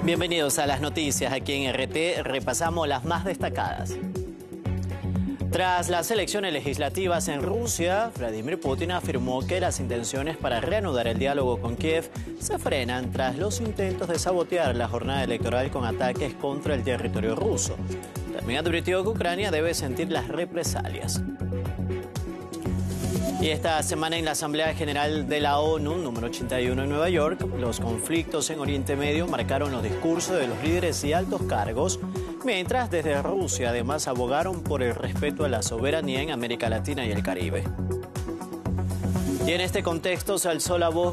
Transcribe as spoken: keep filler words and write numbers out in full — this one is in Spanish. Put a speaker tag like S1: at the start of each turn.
S1: Bienvenidos a las noticias. Aquí en R T repasamos las más destacadas. Tras las elecciones legislativas en Rusia, Vladimir Putin afirmó que las intenciones para reanudar el diálogo con Kiev se frenan tras los intentos de sabotear la jornada electoral con ataques contra el territorio ruso. También advirtió que Ucrania debe sentir las represalias. Y esta semana en la Asamblea General de la ONU, número ochenta y uno en Nueva York, los conflictos en Oriente Medio marcaron los discursos de los líderes y altos cargos, mientras desde Rusia además abogaron por el respeto a la soberanía en América Latina y el Caribe. Y en este contexto se alzó la voz